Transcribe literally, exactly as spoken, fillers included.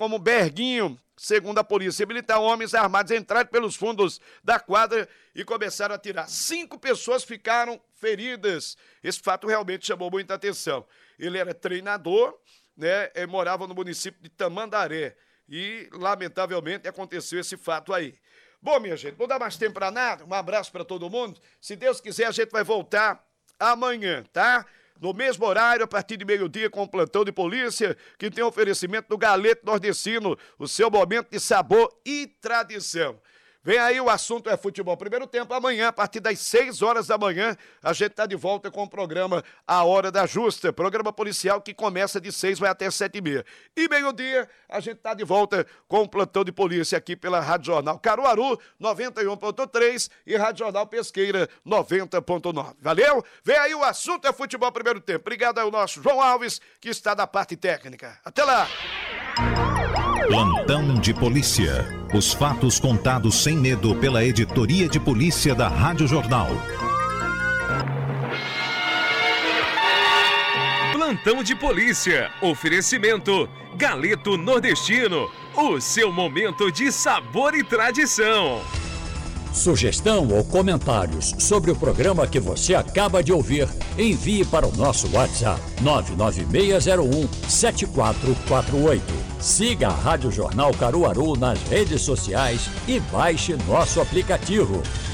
como Berguinho. Segundo a polícia militar, homens armados entraram pelos fundos da quadra e começaram a atirar. Cinco pessoas ficaram feridas. Esse fato realmente chamou muita atenção. Ele era treinador, né? Ele morava no município de Tamandaré. E, lamentavelmente, aconteceu esse fato aí. Bom, minha gente, não dá mais tempo para nada. Um abraço para todo mundo. Se Deus quiser, a gente vai voltar amanhã, tá? No mesmo horário, a partir de meio-dia, com o plantão de polícia, que tem oferecimento do Galeto Nordestino, o seu momento de sabor e tradição. Vem aí, o assunto é futebol. Primeiro tempo, amanhã, a partir das seis horas da manhã, a gente tá de volta com o programa A Hora da Justa, programa policial que começa de seis, vai até sete e meia. E meio-dia, a gente tá de volta com o plantão de polícia aqui pela Rádio Jornal Caruaru, noventa e um ponto três e Rádio Jornal Pesqueira, noventa ponto nove. Valeu? Vem aí, o assunto é futebol, primeiro tempo. Obrigado ao nosso João Alves, que está da parte técnica. Até lá! Plantão de polícia. Os fatos contados sem medo pela editoria de polícia da Rádio Jornal. Plantão de polícia. Oferecimento Galeto Nordestino. O seu momento de sabor e tradição. Sugestão ou comentários sobre o programa que você acaba de ouvir, envie para o nosso WhatsApp nove nove seis zero um sete quatro quatro oito. Siga a Rádio Jornal Caruaru nas redes sociais e baixe nosso aplicativo.